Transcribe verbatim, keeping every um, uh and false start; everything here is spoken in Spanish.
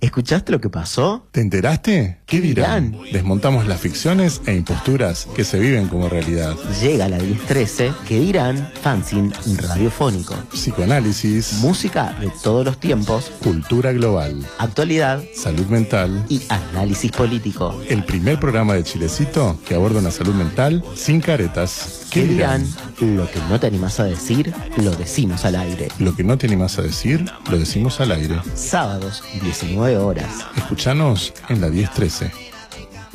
¿Escuchaste lo que pasó? ¿Te enteraste? ¿Qué dirán? Desmontamos las ficciones e imposturas que se viven como realidad. Llega la diez trece, ¿qué dirán? Fanzine radiofónico. Psicoanálisis, Música de todos los tiempos, cultura global, actualidad salud mental y análisis político. El primer programa de Chilecito que aborda una salud mental sin caretas. ¿Qué dirán? Lo que no te animás a decir, lo decimos al aire. Lo que no te animás a decir, lo decimos al aire. Sábados, diecinueve horas. Escuchanos en la diez trece.